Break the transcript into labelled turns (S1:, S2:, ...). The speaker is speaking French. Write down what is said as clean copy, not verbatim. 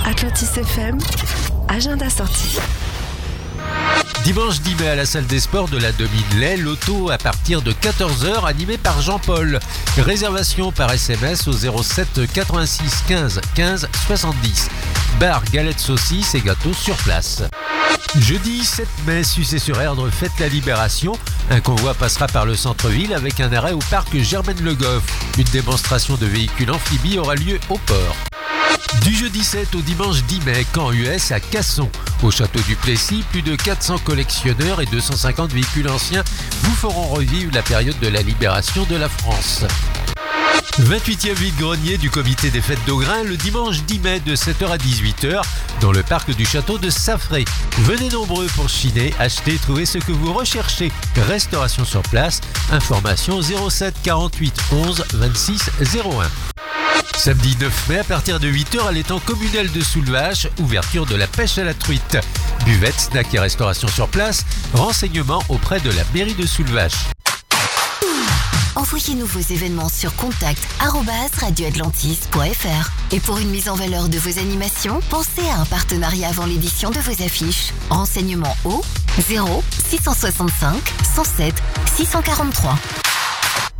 S1: Atlantis FM, agenda sorti.
S2: Dimanche 10 mai à la salle des sports de la Domine-Lay, loto à partir de 14h animé par Jean-Paul. Réservation par SMS au 07 86 15 15 70. Bar, galettes saucisses et gâteaux sur place. Jeudi 7 mai, Sucé-sur-Erdre fête la Libération. Un convoi passera par le centre-ville avec un arrêt au parc Germaine-le-Goff. Une démonstration de véhicules amphibies aura lieu au port. Du jeudi 7 au dimanche 10 mai, camp US à Casson. Au château du Plessis, plus de 400 collectionneurs et 250 véhicules anciens vous feront revivre la période de la libération de la France. 28e vide-grenier du comité des fêtes d'Augrain le dimanche 10 mai de 7h à 18h dans le parc du château de Saffré. Venez nombreux pour chiner, acheter, trouver ce que vous recherchez. Restauration sur place, information 07 48 11 26 01. Samedi 9 mai, à partir de 8h à l'étang communal de Soulvache, ouverture de la pêche à la truite. Buvette, snack et restauration sur place, renseignements auprès de la mairie de Soulvache.
S3: Envoyez-nous vos événements sur contact@radioatlantis.fr. Et pour une mise en valeur de vos animations, pensez à un partenariat avant l'édition de vos affiches. Renseignements au 0 665 107 643.